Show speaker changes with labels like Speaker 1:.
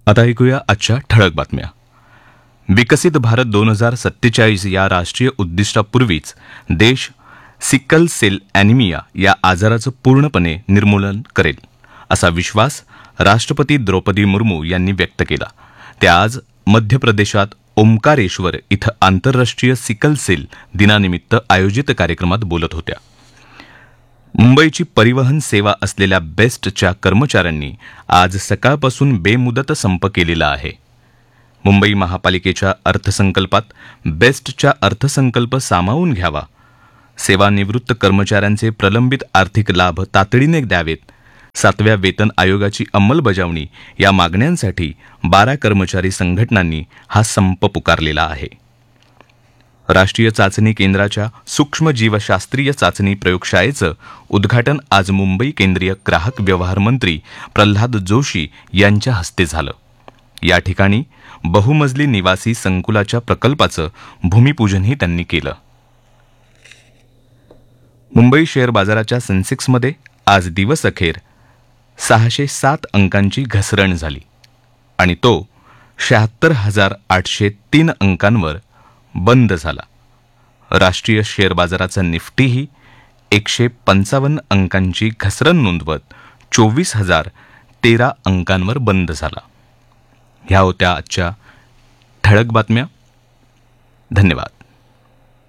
Speaker 1: आता ऐकूया आजच्या ठळक बातम्या. विकसित भारत 2047 या राष्ट्रीय उद्दिष्टापूर्वीच देश सिकल सेल ॲनिमिया या आजाराचं पूर्णपणे निर्मूलन करेल, असा विश्वास राष्ट्रपती द्रौपदी मुर्मू यांनी व्यक्त केला. त्या आज मध्य प्रदेशात ओमकारेश्वर इथं आंतरराष्ट्रीय सिकल सेल दिनानिमित्त आयोजित कार्यक्रमात बोलत होत्या. मुंबईची परिवहन सेवा असलेल्या बेस्टच्या कर्मचाऱ्यांनी आज सकाळपासून बेमुदत संप केलेला आहे. मुंबई महापालिकेच्या अर्थसंकल्पात बेस्टच्या अर्थसंकल्प सामावून घ्यावा, सेवानिवृत्त कर्मचाऱ्यांचे प्रलंबित आर्थिक लाभ तातडीने द्यावेत, 7व्या वेतन आयोगाची अंमलबजावणी या मागण्यांसाठी 12 कर्मचारी संघटनांनी हा संप पुकारलेला आहे. राष्ट्रीय चाचणी केंद्राच्या सूक्ष्मजीवशास्त्रीय चाचणी प्रयोगशाळेचं उद्घाटन आज मुंबई केंद्रीय ग्राहक व्यवहार मंत्री प्रल्हाद जोशी यांच्या हस्ते झालं. या ठिकाणी बहुमजली निवासी संकुलाच्या प्रकल्पाचं भूमिपूजनही त्यांनी केलं. मुंबई शेअर बाजाराच्या सेन्सेक्समध्ये आज दिवसअखेर 607 अंकांची घसरण झाली आणि तो 76,803 अंकांवर बंद झाला. राष्ट्रीय शेअर बाजाराचा निफ्टीही 155 अंकांची घसरण नोंदवत 24,013 अंकांवर बंद झाला. ह्या होत्या आजच्या ठळक बातम्या. धन्यवाद.